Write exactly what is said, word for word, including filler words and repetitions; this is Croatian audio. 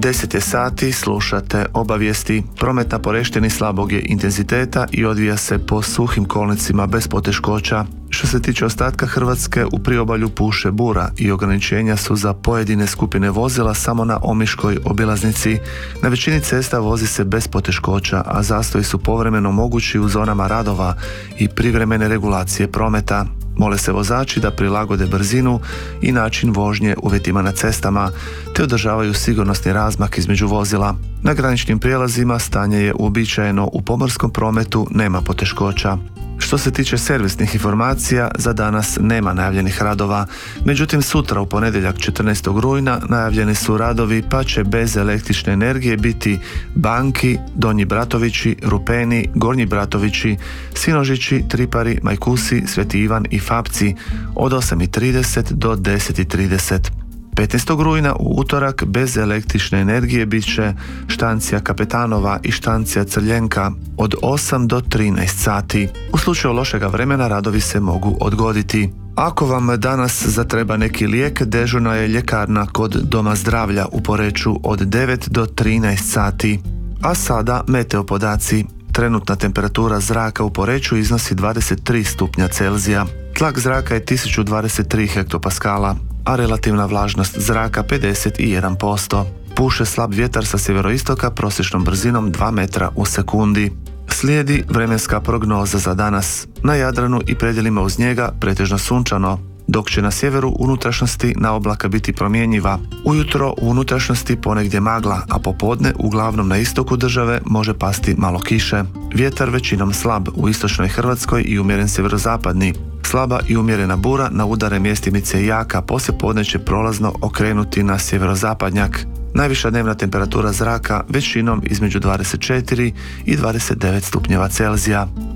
deset je sati, slušate obavijesti. Promet na Poreštini slabog je intenziteta i odvija se po suhim kolnicima bez poteškoća. Što se tiče ostatka Hrvatske, u priobalju puše bura i ograničenja su za pojedine skupine vozila samo na Omiškoj obilaznici. Na većini cesta vozi se bez poteškoća, a zastoji su povremeno mogući u zonama radova i privremene regulacije prometa. Mole se vozači da prilagode brzinu i način vožnje uvjetima na cestama, te održavaju sigurnosni razmak između vozila. Na graničnim prijelazima stanje je uobičajeno, u pomorskom prometu nema poteškoća. Što se tiče servisnih informacija, za danas nema najavljenih radova. Međutim, sutra u ponedjeljak četrnaestog rujna najavljeni su radovi, pa će bez električne energije biti Banki, Donji Bratovići, Rupeni, Gornji Bratovići, Sinožići, Tripari, Majkusi, Sveti Ivan i Fapci od osam i trideset do deset i trideset. petnaestog rujna u utorak bez električne energije bit će štancija Kapetanova i štancija Crljenka od osam do trinaest sati. U slučaju lošega vremena radovi se mogu odgoditi. Ako vam danas zatreba neki lijek, dežurna je ljekarna kod Doma zdravlja u Poreču od devet do trinaest sati. A sada meteo podaci. Trenutna temperatura zraka u Poreču iznosi dvadeset tri stupnja Celzija. Tlak zraka je tisuću dvadeset tri hektopaskala, a relativna vlažnost zraka pedeset jedan posto. Puše slab vjetar sa sjeveroistoka prosječnom brzinom dva metra u sekundi. Slijedi vremenska prognoza za danas. Na Jadranu i predjelima uz njega pretežno sunčano, dok će na sjeveru unutrašnjosti na oblaka biti promjenjiva. Ujutro u unutrašnjosti ponegdje magla, a popodne uglavnom na istoku države može pasti malo kiše. Vjetar većinom slab u istočnoj Hrvatskoj i umjeren sjeverozapadni. Slaba i umjerena bura na udare mjestimice jaka, poslijepodne će prolazno okrenuti na sjeverozapadnjak. Najviša dnevna temperatura zraka većinom između dvadeset četiri i dvadeset devet stupnjeva Celzija.